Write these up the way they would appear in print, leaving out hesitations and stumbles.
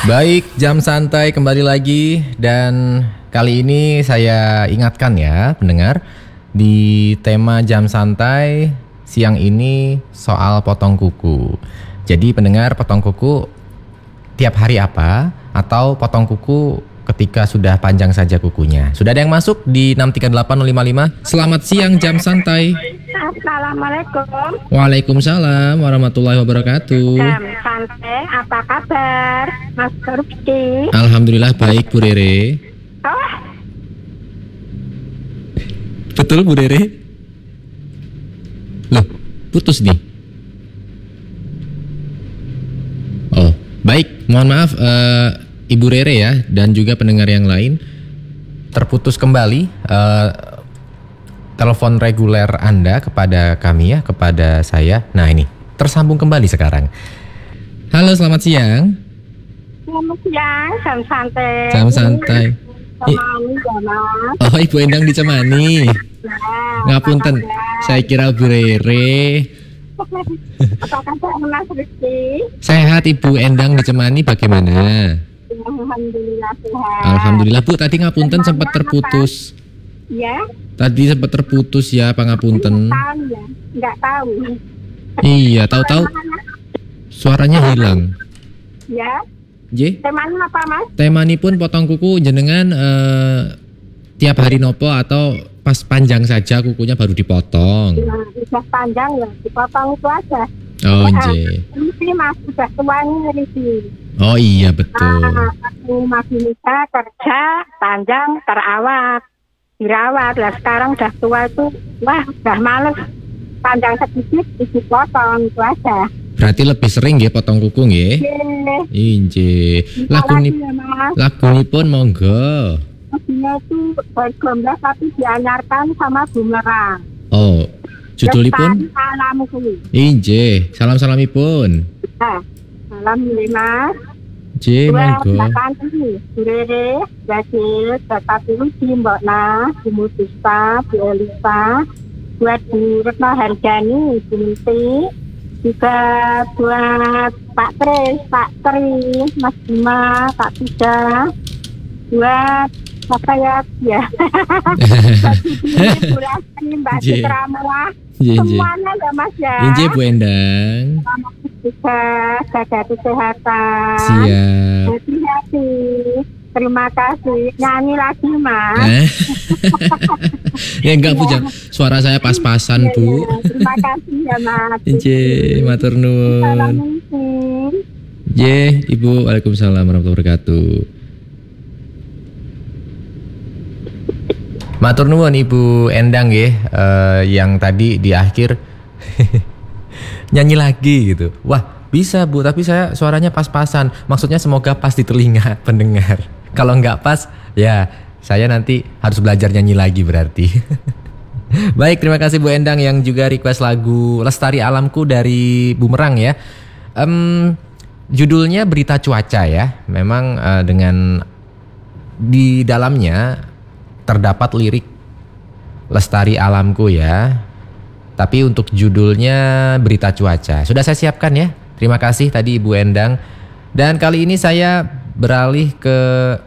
Baik, jam santai kembali lagi dan kali ini saya ingatkan ya pendengar di tema jam santai siang ini soal potong kuku. Jadi pendengar, potong kuku tiap hari apa atau potong kuku ketika sudah panjang saja kukunya. Sudah ada yang masuk di 63805. Selamat siang jam santai. Assalamualaikum. Waalaikumsalam warahmatullahi wabarakatuh. Jam santai, apa kabar Mas Rizky? Alhamdulillah baik Bu Rere. Oh, Betul Bu Rere? Loh, putus nih. Oh, baik. Mohon maaf Ibu Rere ya dan juga pendengar yang lain. Terputus kembali telepon reguler Anda kepada kami ya, kepada saya. Nah ini, tersambung kembali sekarang. Halo, selamat siang. selamat siang, jam santai. Jam santai. Temani ya Mas. Oh, Ibu Endang di Cemani. Ya, Ngapunten, saya kira Bu Rere. apa kabar Mas Rizky? Sehat Ibu Endang di Cemani bagaimana? Alhamdulillah sehat. Alhamdulillah Bu, tadi ngapunten sempat terputus. Ya, Tadi sempat terputus ya, pangapunten. tahu ya, nggak tahu. Iya, tahu-tahu suaranya hilang. Ya, J, temanya apa Mas? temanipun potong kuku jenengan tiap hari nopo atau pas panjang saja kukunya baru dipotong? Nah, udah panjang ya, dipotong itu aja. Oh, Nah, J. ini Mas sudah tua ini. Oh iya betul. Aku masih muda, kerja, panjang, terawat, dirawat. Lah sekarang udah tua itu, wah udah males. Panjang sedikit, dipotong itu aja. Berarti lebih sering ya potong kuku nggih? Inje. Lagunipun monggo. Lagunya itu bergomblas tapi dianyarkan sama bumerang. Oh, judulipun? Salamku. Inje. Salam-salamipun. Nah, salam nih Mas. J, monggo. Bu Rere, Bajil, Bapak Lucy, Mbak Na, Bu Mutista, Bu Elisa, buat Bu Retno Harjani, Bu Minti, juga buat Pak Tris, Pak Tri, Mas Bima, Pak Tida, buat apa ya? Bu Rasti, Mbak J. Citra Mewah, J. semuanya ya Mas ya. Inje Bu Endang. Juga jaga kesehatan. Siap. Hati-hati. Terima kasih. Nyanyi lagi Mas. Ya enggak Bu, suara saya pas-pasan Bu. Iya, terima kasih ya Mas. Inje, matur nuwun. Assalamualaikum. J, Ibu, waalaikumsalam warahmatullahi wabarakatuh. Matur nuwun Ibu Endang nggih, yang tadi di akhir nyanyi lagi gitu. Wah, bisa Bu, tapi saya suaranya pas-pasan. Maksudnya semoga pas di telinga pendengar. Kalau nggak pas, ya saya nanti harus belajar nyanyi lagi berarti. Baik, terima kasih Bu Endang yang juga request lagu Lestari Alamku dari Bumerang ya. Judulnya Berita Cuaca ya. Memang dengan di dalamnya terdapat lirik Lestari Alamku ya. Tapi untuk judulnya Berita Cuaca sudah saya siapkan ya. Terima kasih tadi Ibu Endang. Dan kali ini saya beralih ke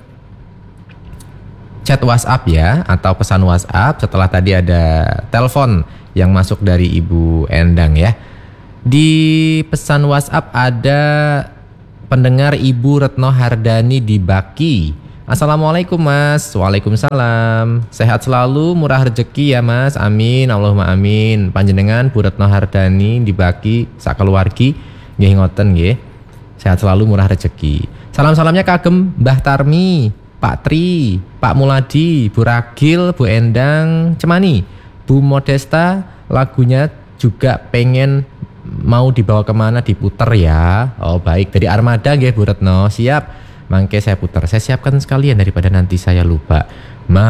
chat WhatsApp ya, atau pesan WhatsApp setelah tadi ada telepon yang masuk dari Ibu Endang ya. Di pesan WhatsApp ada pendengar Ibu Retno Hardani di Baki. Assalamualaikum Mas. Waalaikumsalam. Sehat selalu, murah rezeki ya Mas. Amin, Allahumma amin. Panjenengan Bu Retno Hardani di Baki sakeluargi nggih ngoten nggih. Sehat selalu, murah rezeki. Salam-salamnya kagem Mbah Tarmi, Pak Tri, Pak Muladi, Bu Ragil, Bu Endang Cemani, Bu Modesta. Lagunya juga pengen mau dibawa kemana diputer ya. Oh baik, dari Armada nggih Bu Retno. Siap. Mangke saya putar. Saya siapkan sekalian daripada nanti saya lupa.